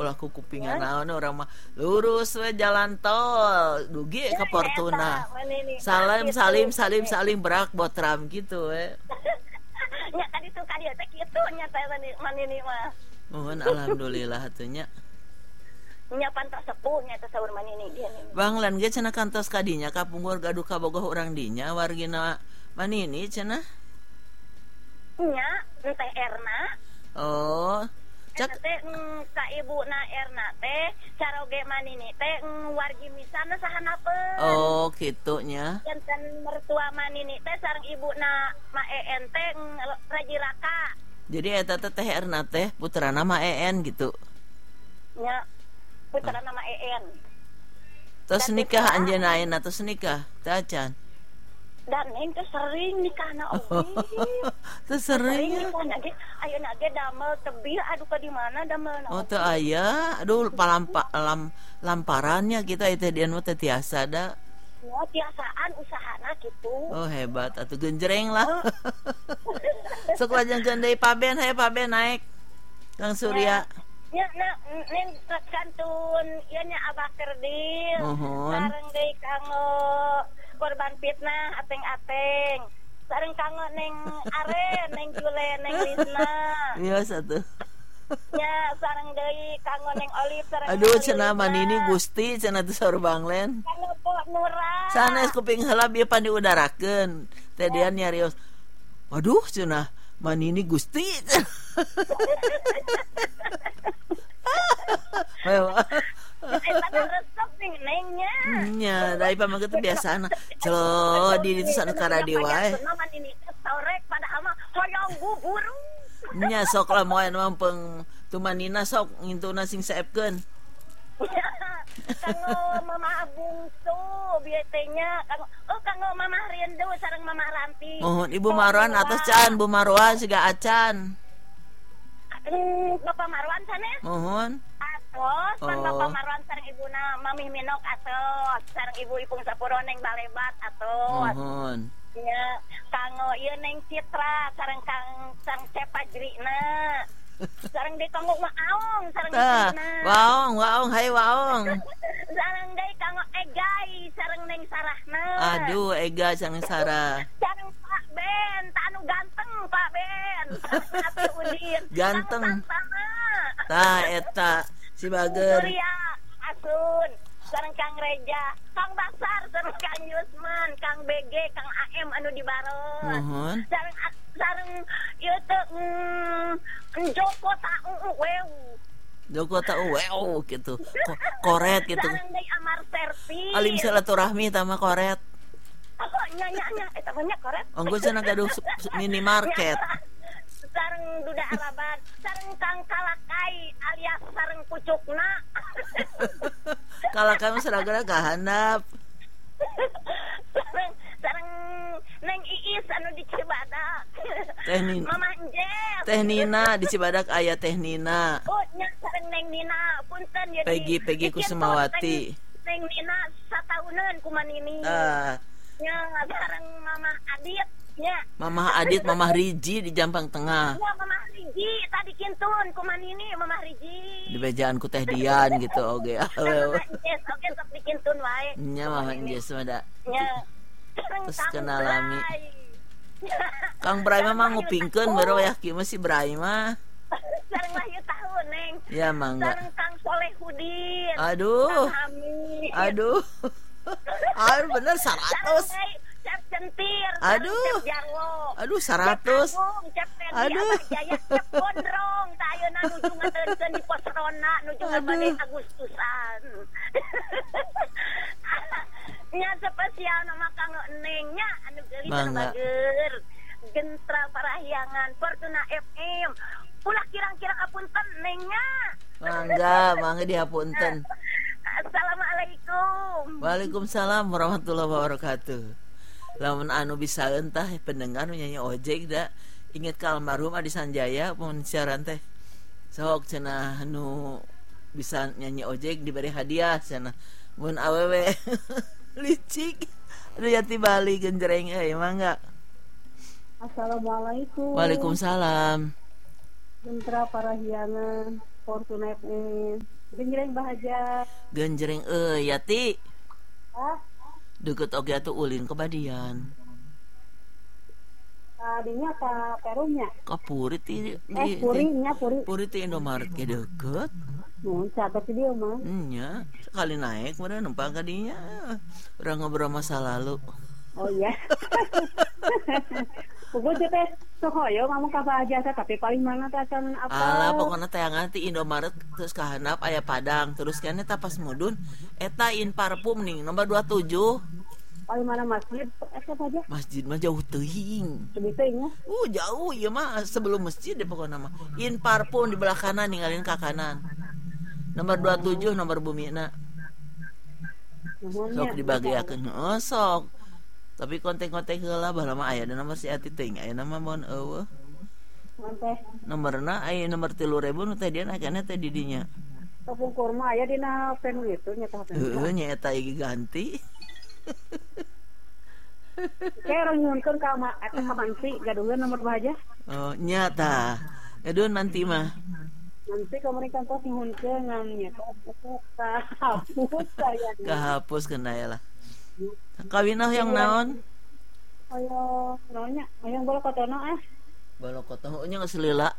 ulah ku kupingan naon urang mah lurus we jalan tol dugi ka Fortuna. Salim berak botram gitu we. Nya tadi tuh kadieu teh kitu nya teh manini mah. Mohon alhamdulillah atunya. Nya pantos sepuh nya teh saur manini dia nih. Bang lan ge cenah kantos kadinya kapungkur gaduh kabogoh urang dinya wargina manini cenah. Nya teh Erna. Oh. Cak teh ka ibuna Erna teh caroge manini teh wargi misana sahanapeun. Oh, kitu nya. Janten mertua manini teh sareng ibuna Maen teh Rajiraka. Jadi eta teh Erna teh putrana Maen gitu. Nya putrana Maen. Tos nikah anjeunna ayeuna tos nikah teh acan. Dan neng teh sering nikahna oge. Teh sering nikahna ge ayeuna ge damel tebih aduh ka di mana damelna. Oh teu aya. Aduh lamparannya kita teh dian mah teh tiasa da. Oh tiasaan usahana gitu. Oh hebat atuh genjreng lah. Sok lajengkeun deui Paben haye Paben naik. Kang Surya. Ya neng kantun ieu nya Abah Kerdil. Sareng deui kanggo korban fitnah ateng-ateng. Sareng kanggo neng Are, neng Jule, neng Lisna. Iya satu. Ya sareng deui kanggo neng Olive sareng. Aduh cenah manini Gusti cenah teh saur Banglen. Kanggo Pok Nura. Sanes kuping heula bieu pan diudarakeun. Teh dia nyarios. Waduh cenah manini Gusti. Eta resep ning nengnya. Nya, dari pamangga teh biasana. Celo di ditu sana ka radio wae. Manini sore padahal mah hoyong buburu. Nya sok lah moe mampeng tumanina sok ngintuna sing saepkeun. Kanggo Mama Bungsu bieu teh nya kanggo Mama Rindu sareng Mama Ranti. Mohon Ibu Marwan atas can Bu Marwan siga acan. Bapak Marwan sanes? Mohon. Atos, Bapak Marwan sareng ibuna Mamih Minok atos, sareng Ibu Ipung Sapuro neng Balebat atos. Mohon. Ya, kanggo ieu neng Citra sareng sareng Cepajrina. Sareng deui kanggo Maong sareng Citra. Waong, hai Waong. Sareng deui kanggo Egai sareng neng Sarahna. Aduh, Ega sareng Sarah. Sareng Pak Ben, tanu ganteng Pak Ben. Ati Udin. Ganteng. Tah eta si Bager. Surya, Asun, sareng Kang Reja, Kang Basar, sareng Kang Yusman, Kang BG, Kang AM anu di Baron. Mohon. Sareng ieu teh Joko Tau weu. Joko Tau weu gitu. Koret gitu. Sareng deui Amar Serpi. Alim silaturahmi tama koret. Oh nya eta banyak koret. Onggo cenah gaduh minimarket. Sareng Duda Araban, sareng Kang Kalakai alias sareng Pucukna. Kalakai mah seragana kahandap. Sareng Neng Iis anu di Cibadak. Mama Anjel. Teh Nina di Cibadak aya Teh Nina. Oh, nya sareng Neng Nina, punten ya. Peggy Kusumawati. Neng Nina satauneun kuman ini. Nya sareng Mama Adit nya. Mama Adit, Mama Riji di Jampang Tengah. Ya, Mama Riji tadi kintun kuman ini Mama Riji. Di bejaan ku Teh Dian gitu oge. Oke sok dikintun wae. Nya Mama Anjes mah da. Nya. Terus kenalami. Kang Bray mah ngupingkeun baru ya kieu mah si Bray mah. Sareng Wahyu tahu neng. Ya mangga. Sareng Kang Solehudin. Aduh. Aduh. Ah bener 100. Cep Centir. Aduh. Cep Jarwo. Aduh 100. Cep Fendi. Aduh. Jaya Cep Gondrong. Tayeuna nuju ngateunkeun di pos Rona nuju ngabade Agustusan. Nya spesial nama Kang Nengnya anu geuli Bager. Gentra Parahyangan Fortuna FM. Ulah kirang-kirang apunten Nengnya. Mangga dihapunten. Assalamualaikum. Waalaikumsalam warahmatullahi wabarakatuh. Lamun anu bisa entah pendengar nyanyi ojek da inget ka almarhum Adi Sanjaya mun siaran teh. Sok cenah anu bisa nyanyi ojek diberi hadiah cenah. Mun awewe licik aduh yati Bali genjreng mangga. Assalamualaikum. Waalaikumsalam. Gentra Parahyangan. Fortunet genjreng bahagia. Genjreng yati. Ah, Deket oge atuh ulin ke Badian. tadinya ke Perunya. Ka Puri ti Purinya. Puri ti Indomaret ge deket. Catat dia mah. Nya, sekali naik mana numpang ka dinya. Urang ngobrol masa lalu. Oh iya. Pokok teh sohoyo ngomong ka Bahagia tapi paling mana teh akan apa? Alah pokoknya tayangan ti Indomaret terus ka handap aya Padang terus kan eta pas mudun eta in parfum nih nomor 27. Paling mana masjid eta aja? Masjid mah jauh teuing. Sebetulnya. Jauh ieu mah sebelum masjid deh pokoknya mah. In parfum di belah kanan ninggalin ka kanan. Nomor 27 nomor bumina. Sok dibagiakeun. Sok. Tapi kontek-kontek heula baheula mah aya nomor si Ati teuing aya nama mon eueuh. Nomorna aya nomor 3000 nu teh dia akana teh di dinya. Tepung kurma aya dina pen itu nya tah. Heueuh nya eta ieu ganti. Kayak orang nyunkeun ka eta ka Mansi gadungan nomor Bahagia. Oh nya tah. Gadun nanti mah. Nanti komunikan tos nyunkeun nya ka hapus saya. Kahapus kena lah. Kawinah yang naon? Ayo naonnya? Aya bola kotono Bola kotono nya geus lila.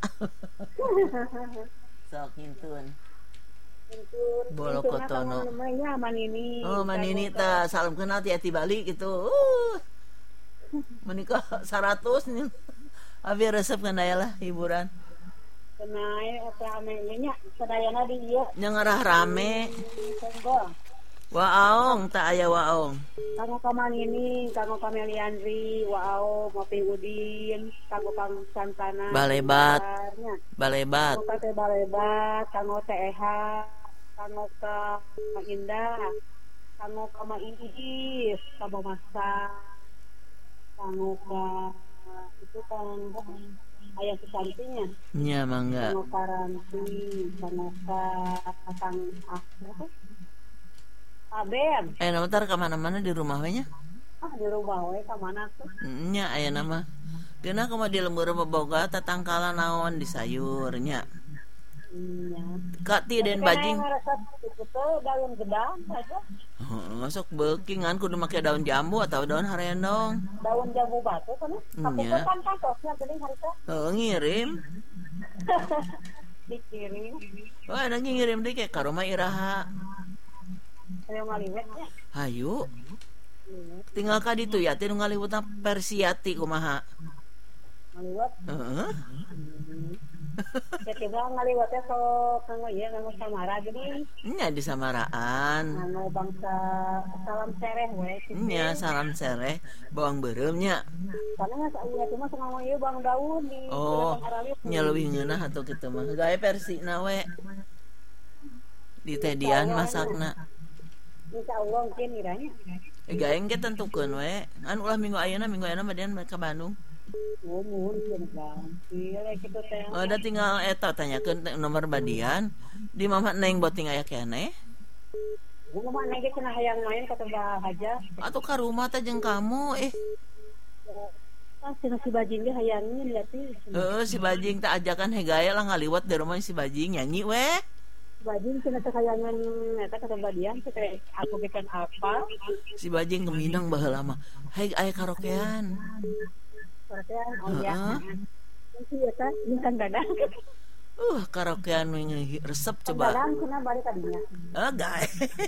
Sok ngintun. Bola kotono. Namanya Manini. Oh Manini tah salam kenal ti Bali gitu. Menikah 100 nih. Abi resep kendaya lah hiburan. Kenai eta ame nya sadayana di ieu. Nya ngarah rame. Tunggu. Waong tak aya waong. Kanggo Manini, kanggo Kameliandri, waong, Mopi Udin, kanggo Kang Santana. Balebat. Kanggo Teh Balebat, kanggo Teh Eha, kanggo ka Indah, kanggo ka Iis, kanggo Masa, kanggo ka itu kanggo ayah kecantinya. Nya mangga. Kanggo Karanti, kanggo ka Kang apa? Aben. Ntar kemana-mana di rumah we nya? Di rumah we kemana tuh? Nya aya nama. Geuna kumaha di lembur boga tatangkala naon di sayurnya. Iya. Kak ti den bajing. Daun gedang saja. Masuk beuki ngan kudu make daun jambu atau daun harendong. Daun jambu batu kan? Nya. Kan pasosnya geuning harita. Ngirim. Dikirim. Oh, ada ngirim deui ka rumah Iraha. Ayo ngaliwet ya. Hayu. Tinggal ka ditu ya teh nu ngaliwutna Persiati kumaha? Ngaliwet. Heeh. Ya tiba ngaliwetnya sok kanggo ieu kanggo Samara geuning. Nya di Samaraan. Kanggo bangsa salam sereh we. Nya salam sereh bawang beureum nya. Karena aya teh mah kanggo ieu bawang daun di. Oh, nya leuwih ngeunah atuh kitu mah. Gawe Persina we. Di teh dian masakna. Insyaallah mungkin iranya. Gaeng ge tentukeun we. An ulah minggu ayeuna mah dian ka Bandung. Mumun ganti le kitu teh. Ada tinggal eta tanyakeun nomor Badian. Di Mama Neng boting aya keneh. Mama Neng ge cenah hayang main ka Bahagia. Atuh ka rumah teh jeung kamu Cenah si Bajing ge hayangin lihat sih. Si Bajing tak ajakan hegaya lah ngaliwat di rumah si Bajing nyanyi we. Bajing cenah teh hayangan eta ka Badian teh aku ge kan apa? Si Bajing keminang baheula mah. Hai aya karaokean. Karaokean oh ya. Si eta bintang dadang. Karaokean resep coba. Dadang cenah bari ka dinya. Gae.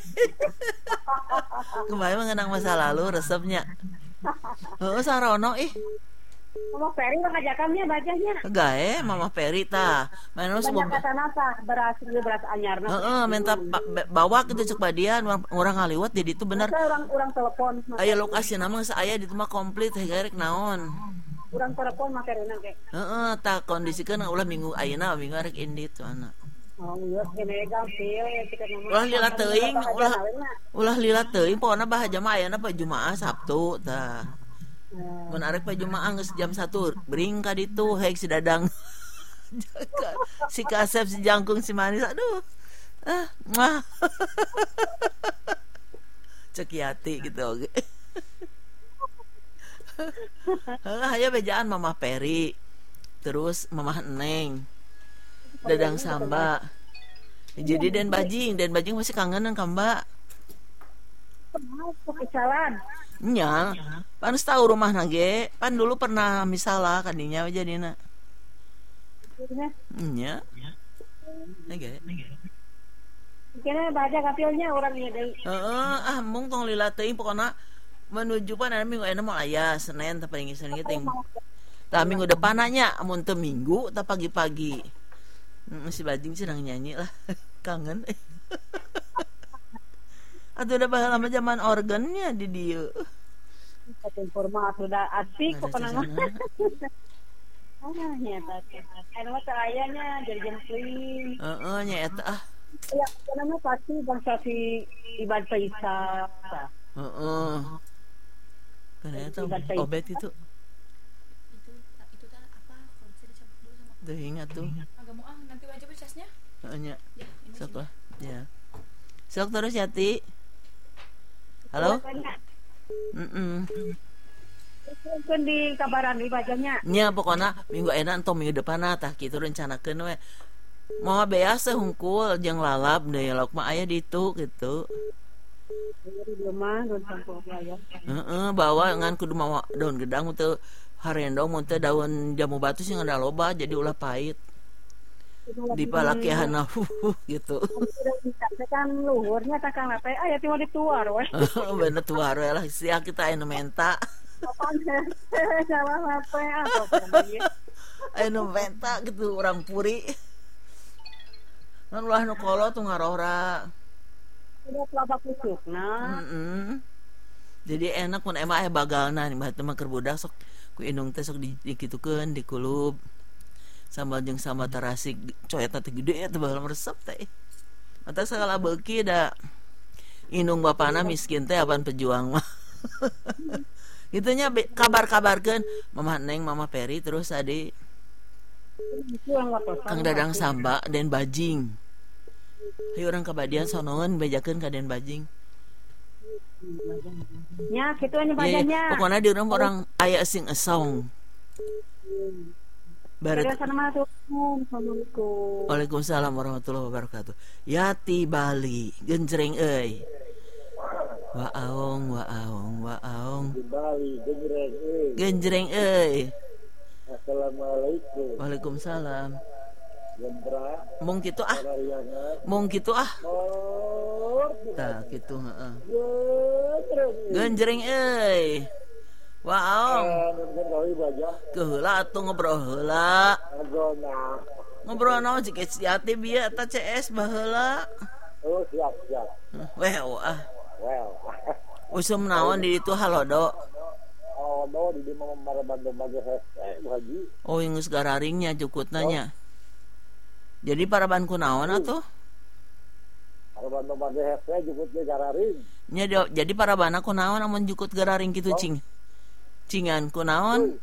Kembali mengenang masa lalu resepnya. Sarono Mama Peri mah ngajakannya bajahnya. Gae Mama Peri tah. Main sebuah kata napa beras anyarna. Minta bawa kitu cek Badian urang ngaliwat di ditu bener. Urang telepon. Aya lokasi nama geus aya ditu mah komplit hegarek naon. Urang telepon mah Perina ge. Tah kondisikeun ulah minggu ayeuna minggu arek indit wana. Oh iya kene gampil kita nama. Ulah lila teuing ulah lila teuing pokona Bahagia mah ayeuna pa Jumaah Sabtu tah. Mun arek pa Jumaah geus jam 1 bring ka ditu heeg si Dadang. Si Kasep si Jangkung si Manis aduh. Cekiati gitu oge. Aya bejaan Mama Peri. Terus Mama Neng. Dadang Samba. Jadi dan bajing masih kangenan ka Mbak. Kecalan. Nya, pan tahu rumah nage, pan dulu pernah misalah kadinya jadina. Nya. Nage. Kena baca kapilnya orang ieu deui. Mung tong lila teuing pokona menuju pan minggu enak mau aya Senin teh paling Senin teh. Tah minggu depan nya amun teu minggu tah pagi-pagi. Si bajing sedang nyanyi lah. Kangen. Atuh udah baheula mah zaman organnya di dieu. Informasi udah asik kok penangan. Nyata. Anu teh ayanya jadi jempling. Nya eta Ya, namanya pasti bangsa si Iban Faisal. Karena itu obat itu apa? Kalau bisa dicampur dulu sama. Udah ingat tuh. Agak mau nanti wajib casnya. Nya. Sok lah. Ya. Sok terus Yati. Halo? Kan di kabaran di bacanya. Nya pokona minggu enak atau minggu depan tah kitu rencanakeun we. Mau beas hungkul jeung lalap deui lauk mah aya ditu gitu. Bawa ngan kudu mawa daun gedang teu harendong mun teu daun jamu batu sih ngada loba jadi ulah pahit. Dipalakihanna gitu. Kan luhurnya tah Kang teh aya ti wadi tuar we. Bener tuar we lah sia kita anu menta. Salah apa Anu menta gitu orang puri. Kan ulah nu kolot tuh ngarohra. Udah kelapa pusukna. Jadi enak mun emang aya bagalna nih mah keur budak sok ku indung teh sok dikitukeun dikulub. Sambal jeung sambal tarasik coetna teh gede teh baheula meresep teh. Mata sagala beuki da indung bapana miskin teh apaan pejuang mah. Gitunya kabar-kabarkeun Mama Neng, Mama Peri terus adi Kang Dadang Samba dan Bajing. Hayu urang kabadian sonoeun bejakeun ka Den Bajing. Nya kitu nya bajanya. Pokona di urang orang aya sing a song. Assalamualaikum. Waalaikumsalam warahmatullahi wabarakatuh. Yati Bali genjreng euy. Waong. Di Bali genjreng euy. Assalamualaikum. Waalaikumsalam. Gendra. Mung kitu ah. Tah kitu heeh. Genjreng euy. Waong. Keheula atuh ngobrol heula. Ngobrol naon cik Yati bieu eta CS baheula. Oh, siap. Well. Usum naon di ditu halodo. Di dieu mah maraban-bage hese haji. Oh, geus gararingnya jukutna nya. Jadi paraban kunaon atuh? Maraban-bage hese jukut ge gararing. Nya jadi parabana kunaon amun jukut gararing kitu cing. Cingan kunaon?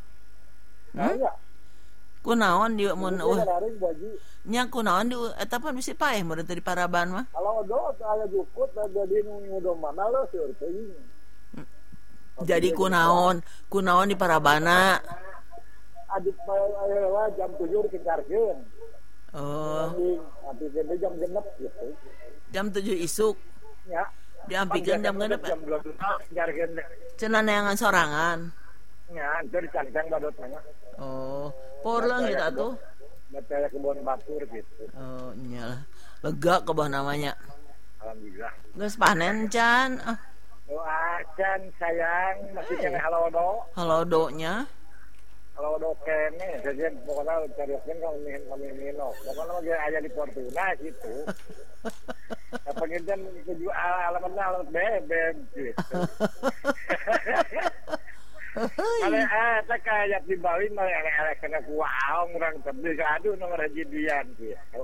Kunaon di mun gararing baji. Nya kunaon di eta pan bisi paeh mun teh di paraban mah. Kalau do aya jukut jadi nu mana lo seur teuing. Jadi kunaon di parabana. Adik aya jam 7 dikencarkeun. Oh. Nanti gede jam 6 gitu. Jam 7 isuk. Ya. Diampikeun jam 6. Jam 12 kencarkeun. Cenah neangan sorangan. Ya, itu dicangcang badot mah. Oh, porleung eta tuh. Mata kebun batur gitu. Oh, nyalah. Lega kebah namanya. Alhamdulillah. Geus panen can. Can sayang masih kene Halodonya. Halodo kene sajen pokoknya carioskeun kami minum. Pokoknya lagi aya di Fortuna gitu. Penginten tujuh alamat bebek gitu. Ada kayak di Bali mah elek kena kuaong urang tebih aduh nomor hajidian gitu.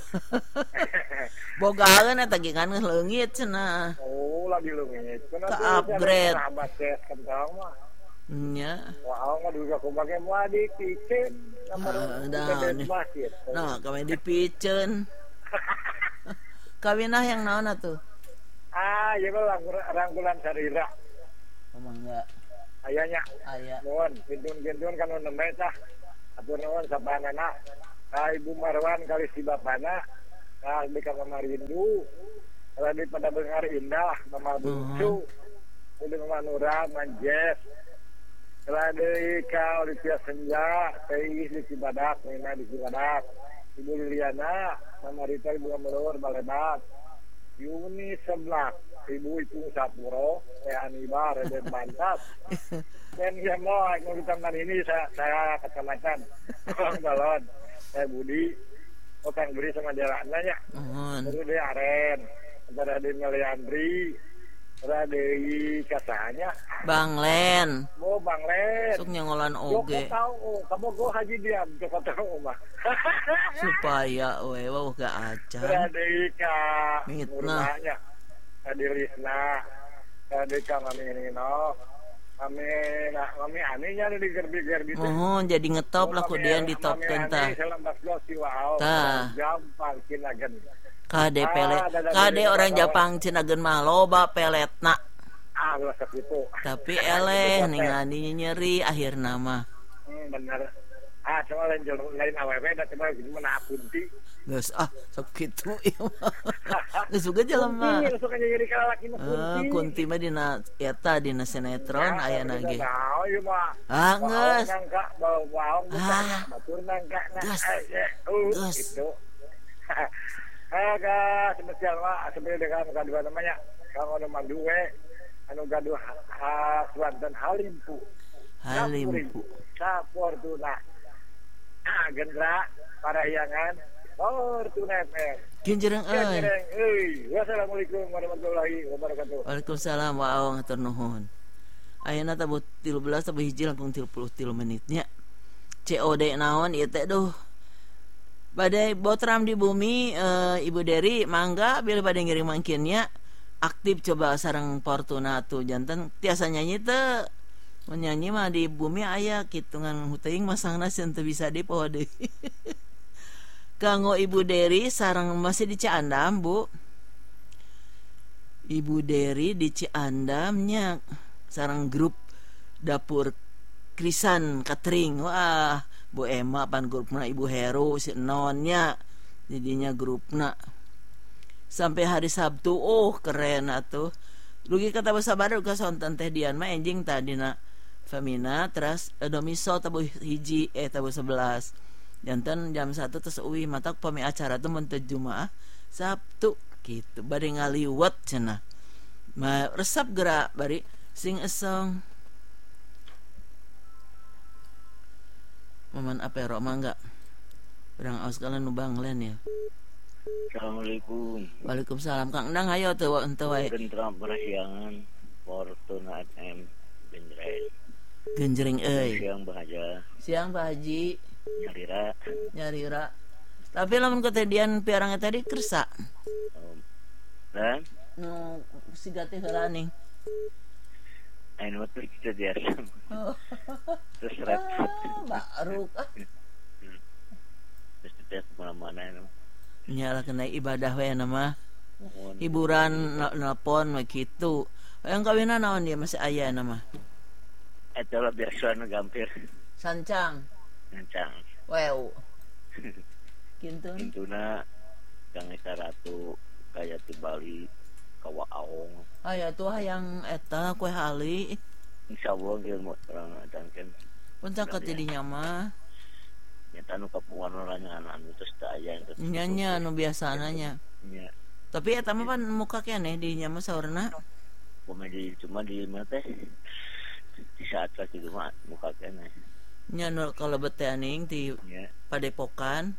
Bogaeun eta ge kan geus leungit cenah. Oh, lagi leungit. Ka upgrade. Sahabat teh kentang mah. Nya. Kuaong mah duga kumake moal dipikeun nomor masjid. Nah, kami dipiceun. Kawinah yang naon atuh? Ieu mah rangkulan sarira. Mangga. Ayanya. Aya. Nuhun, pintun-pintun kan nu nembe tah. Atur nuhun sapanana. Ka Ibu Marwan kali si bapana. Nah, di Mama Rindu. Kalau di pada Bengar Indah, Mama Bungsu. Di Mama Nura, Manjes. Kalau di Olivia Senja, Teh di Cibadak, Nina di Cibadak. Ibu Liliana, Mama Rita, Ibu Amrur, Balebat. Yuni Seblak, Ibu Ipung Sapuro, Teh Anibar, Raden Bantat. Dan yang mau ngurutkan ini saya kecamatan Bang Balon, saya Budi, Kang Budi sama Jalannya ya. Terus dia Aren, ada di Meliandri, ada di katanya. Bang Len. Oh Bang Len. Sok nyangolan oge. Joko tahu, kamu go haji diam, Joko tahu mah. Supaya wah gak acan. Ada di Mitna. Ada di Risna, ada di Mami Nino. Mami Ani nya di gerbi-gerbi teh. Jadi ngetop lah ku dia di top tentah. Tah. Gampang Cinagen. Kade pelet. Kade orang Jepang Cinagen mah loba peletna. Ulah sakitu. Tapi eleh ningali nyeri akhir nama. Bener. Cuma lain awewe da cuma gitu mana kunti. Geus sok kitu ieu mah. Geus juga jelema. Kunti suka nyeri ka lalaki mah kunti. Kunti mah dina eta dina sinetron aya nage. Ieu mah. Geus. Nangka bawa batur nangka itu. Spesial mah sebenarnya dengan gaduh namanya. Kalau ada manduwe anu gaduh Haswan dan Halimpu. Fortuna. Gendra Parahyangan Fortuna FM. Genjreng euy. Wassalamualaikum warahmatullahi wabarakatuh. Waalaikumsalam wa hatur nuhun. Ayeuna teh 13 teh hiji langkung 33 menitnya. COD naon ieu teh duh. Badai botram di bumi Ibu Deri mangga bila pada ngiring mangkinnya aktif coba sareng Fortuna tuh jantan tiasa nyanyi teh menyanyi mah di bumi aya kitungan huteuing masangna teu bisa dipoho deui. Kanggo Ibu Deri sareng masih di Ciandam, Bu. Ibu Deri di Ciandamnya sareng grup dapur Krisan Catering. Wah, Bu Emma pan grupna Ibu Heru si nonnya jadinya grupna. Sampai hari Sabtu keren atuh. Dugi kata basa baru ka sonten teh dian mah enjing tadina Femina terus domiso tabu hiji tabu 11 jantan jam 1 terus uwi matak pami acara tuh mun teu Jumaah Sabtu gitu bari ngaliwat cenah mah resep gerak bari sing a song Maman apero mangga urang aos kalian nu Banglen ya. Assalamualaikum. Waalaikumsalam Kang Endang hayo teu henteu wae. Gentra Parahyangan Fortuna FM Genjreng euy. Siang Pak Haji. Nyarira. Tapi lamun ketedian piarang tadi kersa. Dan nu siga teh heula ning. Anu teh kita biasa. Terus rap. Baru Terus tidak mana-mana anu. Nyala kena ibadah we nama. Hiburan nelpon kitu. Yang kawinan naon dia masih aya nama. Eta lah biasa gampir. Sancang. Wow. Kintuna Kang Eka Ratu kaya ti Bali kawa aong. Aya tuh hayang eta kue hali. Insyaallah geus urang adangkeun. Puncak ka tidinya mah. Nyata nu kapungan orangnya anu terus teu aya. Nya nu biasananya. Nya. Tapi eta mah pan muka keneh di nya mah saurna. Komedi cuma di mana teh di saat lagi cuma muka keneh. Nya nu kalebet teh aning ti Padepokan.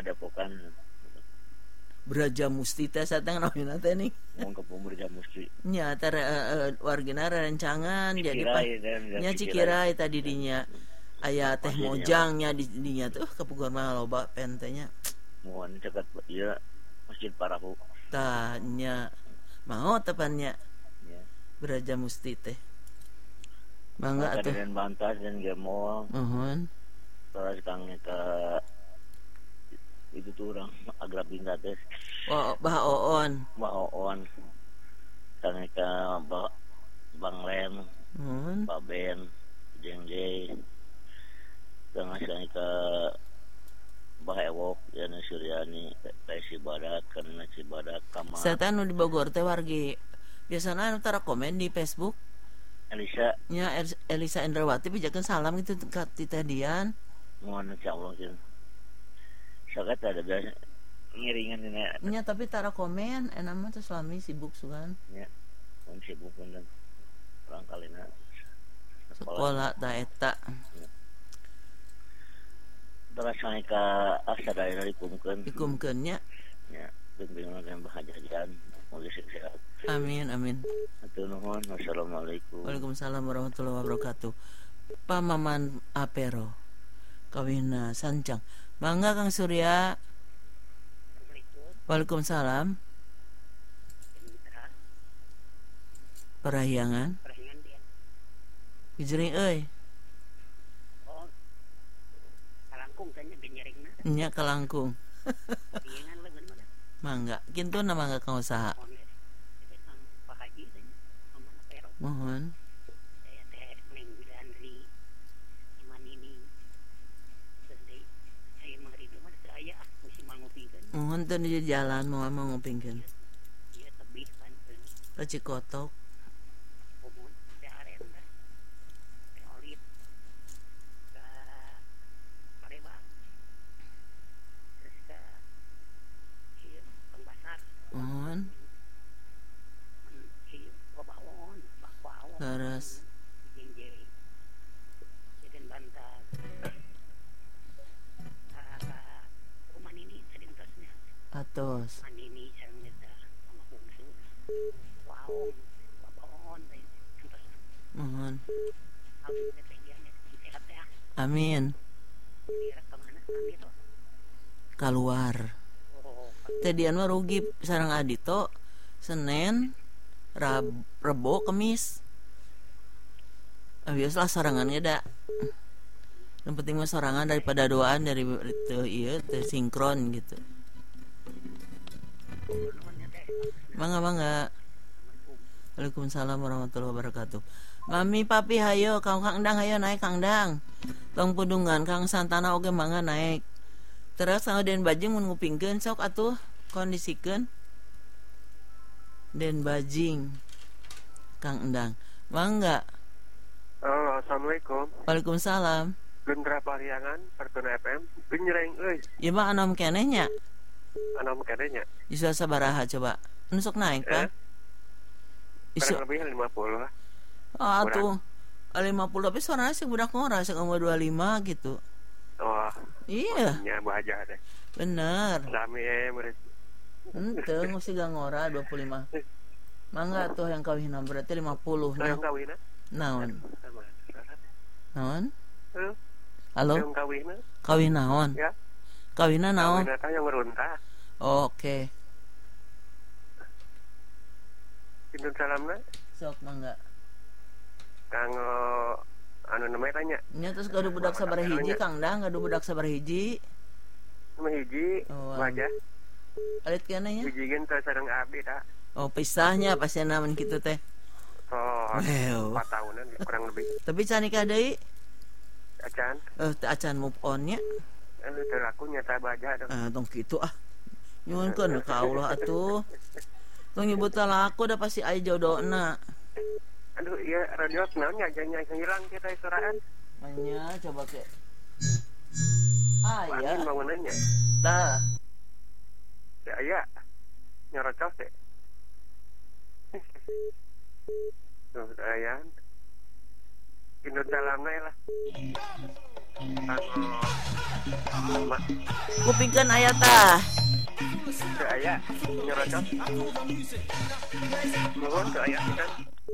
Braja Musti teh sateng naon teh ning. Mun ka Braja Musti. Nya teh wargina rencangan jadi nya Cikirai tadi dinya. Aya teh mojangnya di dinya tuh kapuguan mah loba pentenya. Mohon cegat ieu Masjid Parahu. Tanya mau tepannya. Braja Musti teh. Mangga atuh. Dan Bantas dan Gemol. Terus Kang ke itu tuh orang Agrab Binda teh. Bah Oon. Kang ke Bang Len. Pak Ben, Jeng J. Kang ke Bah Ewok ya Suryani kayak Cibadak karena Cibadak kamar Saya anu di Bogor teh wargi biasana anu tara komen di Facebook Elisa nya Elisa Endrawati pijakeun salam gitu ka ti Teh Dian. mohon insyaallah gitu sangat ada biasa ngiringan ini Nya tapi tara komen enak mah teh suami sibuk sugan ya mun sibuk pun dan orang kalina sekolah ta eta. terus ka asa daerah dikumkeun Dikumkeun nya. ya bimbingan yang bahagian moga sehat. Amin amin. Hatur nuhun. Wassalamualaikum. Waalaikumsalam warahmatullahi wabarakatuh. Pamaman Apero kawina sancang. Mangga Kang Surya. Waalaikumsalam. Parahyangan. Hijri euy. Oh. Kalangkung tanya genyeringna. Nya kalangkung. Diengan leungeun mah. Mangga. Kintuna mangga Kang usaha. Pak Haji tanya. Aman apero. Mohon. Saya teh Neng Widandri. Iman ini. Sedih. Saya mangridu mah teu aya musim mangupikeun. Mohon teu di jalan mau ngopingkeun. Ieu tebih Banten. Ka Cikotok. Umum teh arenda. Teh Olip. Ka Palembang. Terus ka ieu Pembasar. Mohon. Ieu Babawon, Bakwawon. Leres. Jingjeri. Jeden Bantal. Rumah ini sedang tosnya. Atos. Manini sareng eta sama bungsu. Waong, Babawon teh entos. Mohon. Abdi teh pengiannya sehat ya. Amin. Kira kemana kami tuh? Keluar. Oh, Teh Dian mah rugi sareng Adito Senin, Rebo, Kemis. Biasalah sorangannya da. Yang penting mah sorangan daripada doaan dari itu ieu teh sinkron gitu. nuhunnya teh. Mangga. Waalaikumsalam warahmatullahi wabarakatuh. Mami papi hayo Kang Dang hayo naik Kang Dang. Tong pudungan Kang Santana oge mangga naik. Terus sama Den Bajing mun ngupingkeun sok atuh kondisikeun. Den Bajing Kang Endang. Mangga. Halo, assalamualaikum. Waalaikumsalam. Gendra Pariangan, Fortuna FM. Genyreng euy, Ieu mah anom keneh nya. anom kadenya. Isu sabaraha coba. Nu sok naik, Pak. Isu Kurang lebih 50 lah. atuh 50 tapi suaranya sih budak ngora sih 25 gitu. Wah, Iya, nya bahagia deh. bener. Sami murid. Henteu mesti gangora 25. Mangga tuh yang kawinan berarti 50 Yang nah. kawina? Naon? Naon? Heuh, Halo? yang kawina? Kawin naon? Ya. Kawina naon? Kawina teh yang meruntah. Oke. Pinten salamna? Sok mangga. Kanggo anu namanya tanya. Nya terus gaduh budak sabar hiji Kang Dang, gaduh budak sabar hiji. Nama hiji, Oh, wajah. Alit keneh nya. Hiji gen teh sareng abdi ta. Oh, pisahnya pasti namun kitu teh. Oh, Wow. 4 tahunan kurang lebih. Tapi can nikah deui. Acan, Teu acan move on nya. anu teh laku nyata bahagia dong. Tong kitu ah. Nyuhunkeun ka Allah atuh. Tong nyebut laku da pasti aya jodohna. Aduh, iya radio naon nya jangan hilang kita suraan. Manya coba ke. Angin Aya. bangunannya. Tah. Ya iya. Nyorocos deh. Tuh, ayan. Indut dalamnya lah. Sama. Kupingkeun aya tah. Tuh aya. Nyorocos. Mohon tuh aya kan.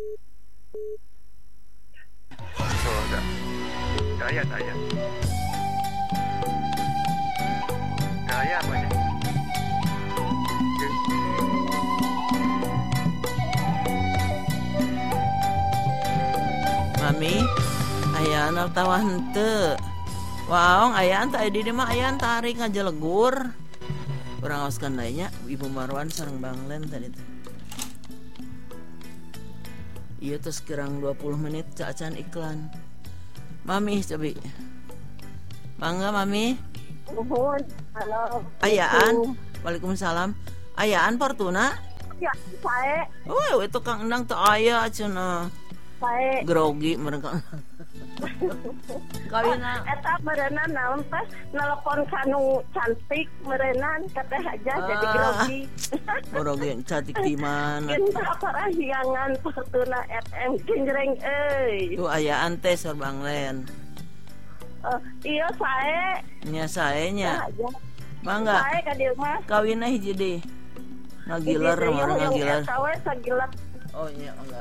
Tuh, udah. Tuh aya, tuh aya. Tuh aya apa ya? Mami, aya anu tawah henteu. Waong aya anta di dieu mah aya tarik ngajelegur. Urang ngaoskeun deui nya Ibu Marwan sareng Bang Len tadi teh. Ieu teh kirang 20 menit caacan iklan. Mami cobi. Mangga Mami. Nuhun. Halo. Ayaan. Waalaikumsalam. Ayaan Fortuna. Ya, sae. Oh, itu Kang Endang teu aya cenah. Sae. Grogi mereka. Kawina. Eta merenang naon teh nelpon kanu cantik merenang kateh aja jadi grogi. Grogi cantik di mana? Kita parahiangan Fortuna FM genjreng euy. Tu ayaan teh Sor Banglen. Iya sae. Nya sae nya. Mangga. Sae ka dieu mah. Kawina hiji deui. Ngagiler mah ngagiler. Eta we sagilat. Oh nya mangga.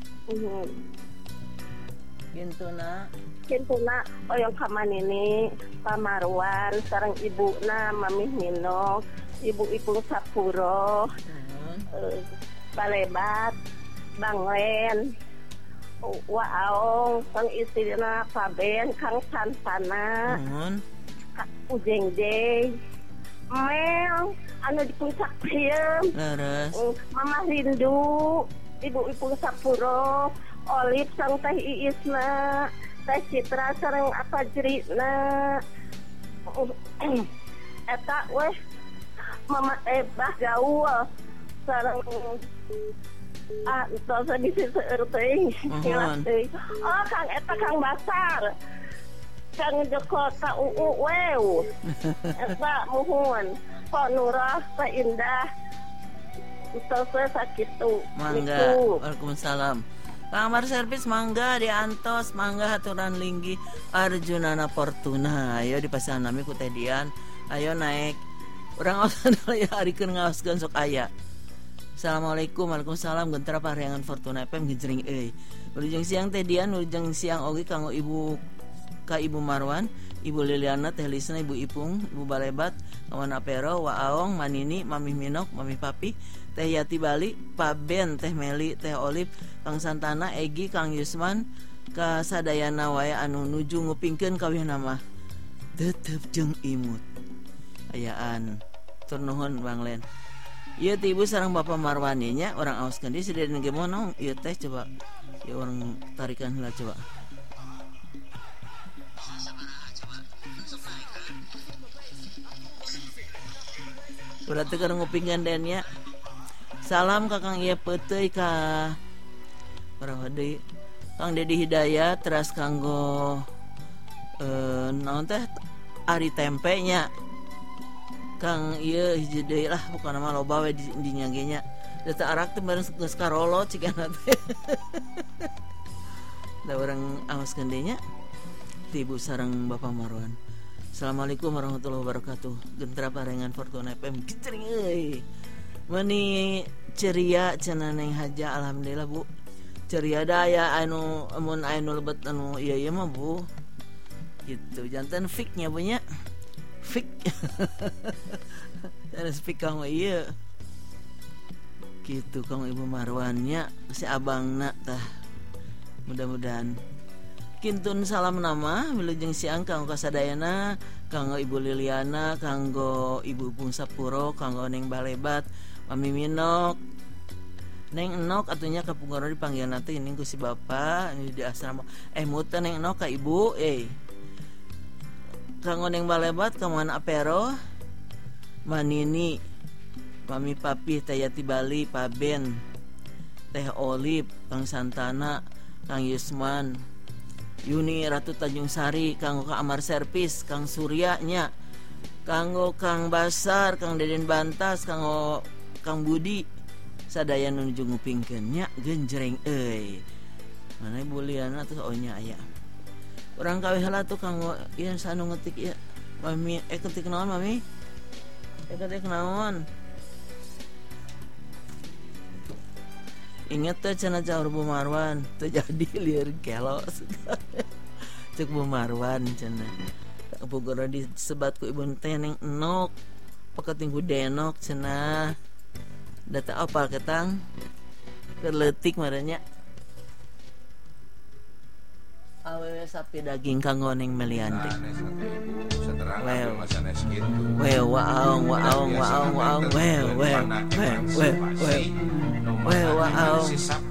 Kintuna oyong kamanini Pamarwan sareng ibuna Mamih Minok, Ibu Ipung Sapuro, Balebat, Banglen, Waong, Kang istrina Paben, Kang Santana, Ujengjeng, Mel, anu di puncak Piem, Mama Rindu, Ibu Ipung Sapuro, Olip sang teh Iisna, teh Citra sareng apa jerina. Eta weh Mama Ebah gaul sareng tos bisa seueur teuing. Oh Kang eta Kang Basar. Kang Joko ta wew. Eta muhun. Pak Nurah, Pak Indah. Tos sakitu. Mangga. Waalaikumsalam. Kamar servis mangga di Antos, mangga haturan linggi Arjunana Fortuna. Ayo dipasang nami ku Teh Dian. Ayo naik. Urang awasan ya arikeun ngaoskeun sok aya. Assalamualaikum. Waalaikumsalam. Gentra pareangan Fortuna FM ngejring euy. Wilujeng siang Teh Dian, wilujeng siang oge kanggo Ibu Marwan, Ibu Liliana, Teh Lisna, Ibu Ipung, Ibu Balebat, Kawan Apero, Waong, Manini, Mamih Minok, Mami Papi, Teh Yati Bali, Pak Ben, Teh Meli, Teh Olip, Kang Santana, Egi, Kang Yusman, ka sadayana wae anu nuju ngupingkeun kawihna mah tetep jeung imut. Ayaan tur nuhun Bang Len. Ieu teh Ibu sareng Bapak Marwani nya urang aoskeun di sideun ge mono ieu teh coba. Ieu urang tarikan heula coba. Udah teu keur ngupingkeun den nya. Salam ka Kang ieu peuteuy ka paraha deui Kang Dedi Hidayat teras kanggo naon teh Ari Tempe nya Kang ieu hiji deui lah pokona mah loba we di nya ge nya da teu arak teh bareng geus karolo cikana teh da urang aoskeun deui nya ti Ibu sareng Bapak Marwan. Assalamualaikum warahmatullahi wabarakatuh. Gentra parengan Fortuna FM gitring euy. Meni ceria cenah Neng Haja alhamdulillah Bu. Ceria daya anu amun anu lebet anu ieu mah Bu. Gitu janten fiknya punya. Fik. Terus fik kamu ieu. Gitu kamu Ibu Marwannya si abangna tah. Mudah-mudahan kintun salam nama wilujeng siang kanggo kasadayana, kanggo Ibu Liliana, kanggo Ibu Ipung Sapuro, kanggo Neng Balebat, Mami Minok, Neng Enok atunya kapungkur dipanggil nanti ini ku si Bapak ini di asrama. Muta Neng Enok ka Ibu, kanggo Neng Balebat, kanggo Anak Apero, Manini, Mami Papi, Teh Yati Bali, Pak Ben, Teh Olip, Kang Santana, Kang Yusman, Yuni Ratu Tanjung Sari, kanggo ka Amar Servis, Kang Surya nya, kanggo Kang Basar, Kang Deden Bantas, kanggo Kang Budi, sadaya nuju ngupingkeun nya genjreng euy. Mana Ibu Liana tuh ohnya aya. Urang kawih heula tuh kanggo ieu sanu ngetik ieu. Mami ketik naon Mami? Ketik naon? Ingat tuh cenah caur Bu Marwan tuh jadi lieur kelo cek Bu Marwan cenah pokona disebat ku Ibu teh Neng Enok paketing ku Denok cenah data apal ketang keleutik maranya awewe sapi daging kanggo Neng Meliandi waong waong